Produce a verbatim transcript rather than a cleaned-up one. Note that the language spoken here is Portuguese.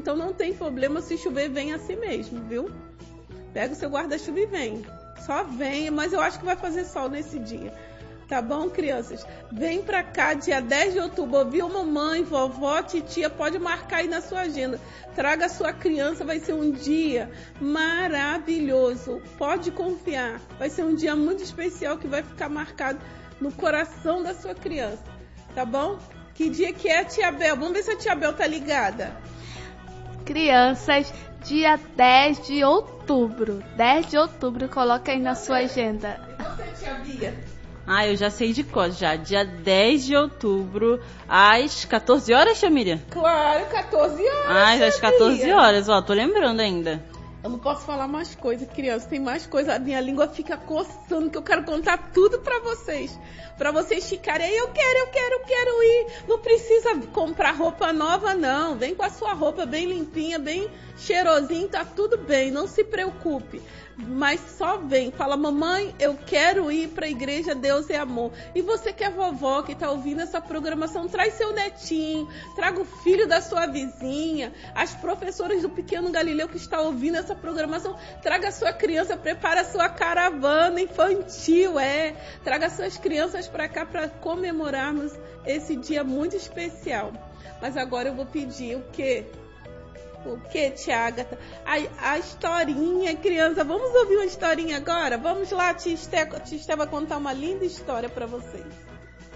então não tem problema, se chover, vem assim mesmo, viu? Pega o seu guarda-chuva e vem. Só vem, mas eu acho que vai fazer sol nesse dia. Tá bom, crianças? Vem pra cá, dia dez de outubro. Ouviu mamãe, vovó, titia? Pode marcar aí na sua agenda. Traga a sua criança, vai ser um dia maravilhoso. Pode confiar. Vai ser um dia muito especial que vai ficar marcado no coração da sua criança. Tá bom? Que dia que é, tia Bel? Vamos ver se a tia Bel tá ligada. Crianças, dia dez de outubro. dez de outubro, coloca aí na sua agenda. E você, tia Bia? Ah, eu já sei de cor já. Dia dez de outubro, às quatorze horas, tia Miriam? Claro, quatorze horas. Ah, às quatorze horas, ó, tô lembrando ainda. Eu não posso falar mais coisa, criança. Tem mais coisa. A minha língua fica coçando, que eu quero contar tudo pra vocês. Pra vocês ficarem aí, eu quero, eu quero, eu quero ir. Não precisa comprar roupa nova, não. Vem com a sua roupa bem limpinha, bem cheirosinha, tá tudo bem. Não se preocupe. Mas só vem, fala, mamãe, eu quero ir para a igreja Deus é Amor. E você que é vovó, que está ouvindo essa programação, traz seu netinho, traga o filho da sua vizinha, as professoras do Pequeno Galileu que está ouvindo essa programação, traga a sua criança, prepara a sua caravana infantil, é, traga suas crianças para cá para comemorarmos esse dia muito especial. Mas agora eu vou pedir o quê? O que, tia Agatha? A, a historinha, criança. Vamos ouvir uma historinha agora? Vamos lá, tia Esteva, tia Esteva contar uma linda história para vocês.